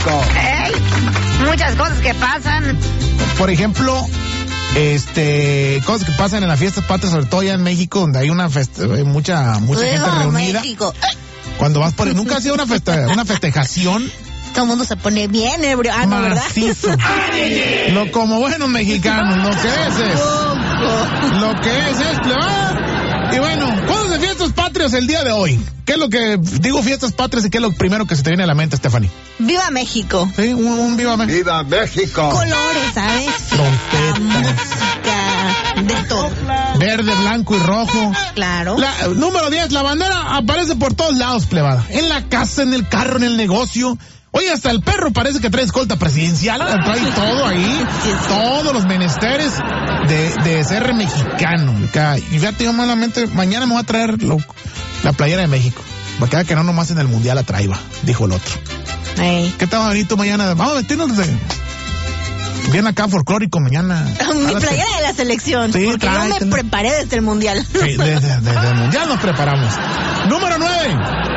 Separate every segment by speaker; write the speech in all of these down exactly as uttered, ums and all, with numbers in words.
Speaker 1: México.
Speaker 2: Ey, muchas cosas que pasan.
Speaker 3: Por ejemplo, este, cosas que pasan en las fiestas patrias, sobre todo allá en México, donde hay una festa, hay mucha, mucha
Speaker 2: Viva
Speaker 3: gente reunida.
Speaker 2: México.
Speaker 3: Cuando vas por, nunca ha sido una festa, una festejación.
Speaker 2: Todo el mundo se pone bien ebrio. Ah, no, ¿verdad?
Speaker 3: Macizo. Lo como buenos mexicanos, lo que es es. Lo que es es plebada. Y bueno, cosas de fiestas patrias el día de hoy. ¿Qué es lo que digo fiestas patrias y qué es lo primero que se te viene a la mente, Stephanie?
Speaker 2: Viva México.
Speaker 3: Sí, un, un viva México.
Speaker 1: ¡Viva México!
Speaker 2: Colores, ¿sabes?
Speaker 3: Trompetas.
Speaker 2: Música, de todo.
Speaker 3: Verde, blanco y rojo.
Speaker 2: Claro.
Speaker 3: La, número diez, la bandera aparece por todos lados, plebada. En la casa, en el carro, en el negocio. Oye, hasta el perro parece que trae escolta presidencial, trae todo ahí, todos los menesteres de, de ser mexicano. Y fíjate, yo malamente, mañana me voy a traer lo, la playera de México, para que no nomás en el mundial la traiga, dijo el otro.
Speaker 2: Hey.
Speaker 3: ¿Qué tal bonito mañana? Vamos a meternos de... Bien acá folclórico mañana.
Speaker 2: Mi playera de la selección,
Speaker 3: sí,
Speaker 2: porque
Speaker 3: trae,
Speaker 2: no me
Speaker 3: ten...
Speaker 2: preparé desde el mundial.
Speaker 3: Sí, desde, desde el mundial nos preparamos. Número nueve.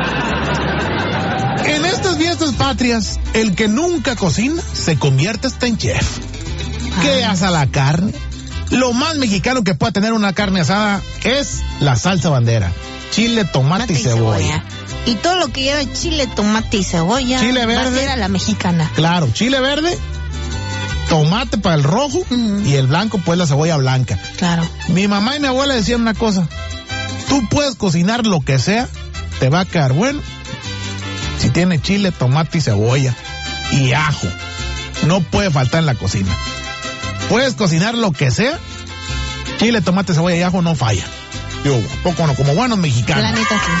Speaker 3: En estas fiestas patrias, el que nunca cocina se convierte hasta en chef. ¿Qué asa la carne? Lo más mexicano que puede tener una carne asada es la salsa bandera. Chile, tomate, tomate y, cebolla. y cebolla.
Speaker 2: Y todo lo que lleva chile, tomate y cebolla
Speaker 3: chile verde,
Speaker 2: va a ser a la mexicana.
Speaker 3: Claro, chile verde, tomate para el rojo uh-huh. y el blanco pues la cebolla blanca.
Speaker 2: Claro.
Speaker 3: Mi mamá y mi abuela decían una cosa: tú puedes cocinar lo que sea, te va a quedar bueno si tiene chile, tomate y cebolla y ajo. No puede faltar en la cocina. Puedes cocinar lo que sea, chile, tomate, cebolla y ajo no falla. Yo, poco no, como buenos mexicanos.
Speaker 2: La neta sí.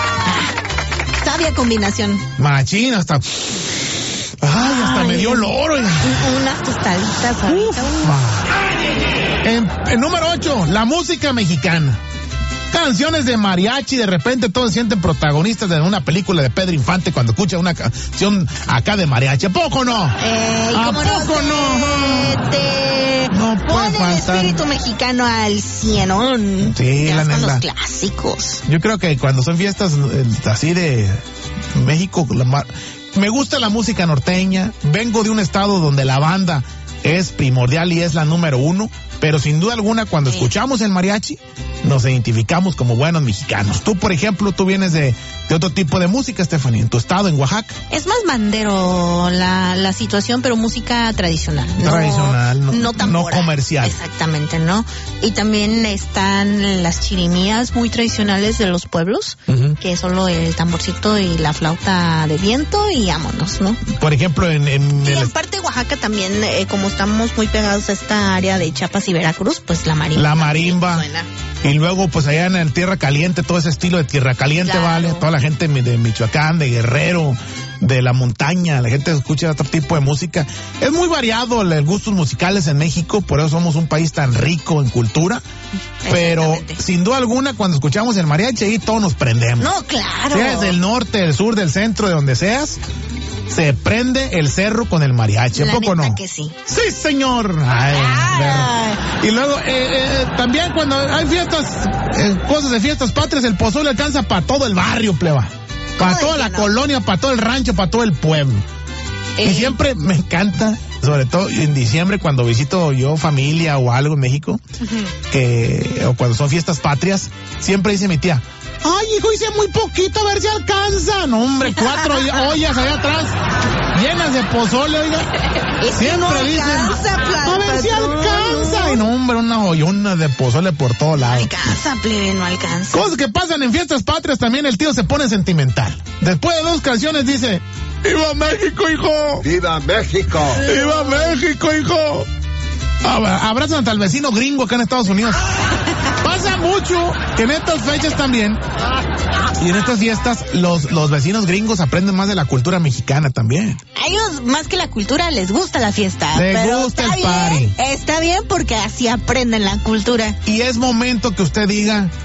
Speaker 2: Ah, sabia combinación.
Speaker 3: Machina, hasta... Ay, hasta Ay, me dio loro.
Speaker 2: Unas tostaditas ahorita.
Speaker 3: En, en número ocho, la música mexicana. Canciones de mariachi, de repente todos se sienten protagonistas de una película de Pedro Infante cuando escucha una canción acá de mariachi. ¿A poco no?
Speaker 2: Eh,
Speaker 3: ¿A poco no?
Speaker 2: Te, te
Speaker 3: no puede
Speaker 2: pone
Speaker 3: faltar.
Speaker 2: El espíritu mexicano al cienón.
Speaker 3: Sí,
Speaker 2: ya
Speaker 3: la
Speaker 2: son
Speaker 3: neta.
Speaker 2: Los clásicos.
Speaker 3: Yo creo que cuando son fiestas eh, así de México, la, me gusta la música norteña. Vengo de un estado donde la banda es primordial y es la número uno, pero sin duda alguna cuando sí. escuchamos el mariachi nos identificamos como buenos mexicanos. Tú, por ejemplo, tú vienes de, de otro tipo de música, Stephanie, en tu estado, en Oaxaca.
Speaker 2: Es más bandero la, la situación, pero música tradicional.
Speaker 3: Tradicional, no,
Speaker 2: no, no,
Speaker 3: no comercial.
Speaker 2: Exactamente, ¿no? Y también están las chirimías muy tradicionales de los pueblos, uh-huh. que es solo el tamborcito y la flauta de viento y vámonos, ¿no?
Speaker 3: Por ejemplo, en... en
Speaker 2: y
Speaker 3: el...
Speaker 2: en parte de Oaxaca también, eh, como estamos muy pegados a esta área de Chiapas y Veracruz, pues la marimba.
Speaker 3: La marimba. Y luego, pues allá en el Tierra Caliente, todo ese estilo de Tierra Caliente, claro. Vale, toda la gente de Michoacán, de Guerrero, de la montaña, la gente escucha otro tipo de música. Es muy variado los gustos musicales en México, por eso somos un país tan rico en cultura. Pero sin duda alguna, cuando escuchamos el mariachi, ahí todos nos prendemos.
Speaker 2: No, claro.
Speaker 3: Seas del norte, del sur, del centro, de donde seas, se prende el cerro con el mariachi. ¿A poco no?
Speaker 2: Que sí.
Speaker 3: Sí, señor. Ay, y luego, eh, eh, también cuando hay fiestas, eh, cosas de fiestas patrias, el pozole alcanza para todo el barrio, pleba. Para toda la no? colonia, para todo el rancho, para todo el pueblo. Eh. Y siempre me encanta, sobre todo en diciembre, cuando visito yo familia o algo en México, uh-huh. que, o cuando son fiestas patrias, siempre dice mi tía: ay, hijo, hice muy poquito, a ver si alcanza. No, hombre, cuatro ollas allá atrás, llenas de pozole, oiga. Siempre no dicen, a ver si alcanza. Y no, hombre, una ollona de pozole por todos lados.
Speaker 2: No alcanza, plebe, no alcanza.
Speaker 3: Cosas que pasan en fiestas patrias, también el tío se pone sentimental. Después de dos canciones dice: ¡viva México, hijo!
Speaker 1: ¡Viva México!
Speaker 3: ¡Viva México, hijo! Abrazan al vecino gringo acá en Estados Unidos. Pasa mucho que en estas fechas también y en estas fiestas los, los vecinos gringos aprenden más de la cultura mexicana también.
Speaker 2: A ellos más que la cultura les gusta la fiesta.
Speaker 3: Les
Speaker 2: pero
Speaker 3: gusta el
Speaker 2: bien,
Speaker 3: party.
Speaker 2: Está bien porque así aprenden la cultura.
Speaker 3: Y es momento que usted diga: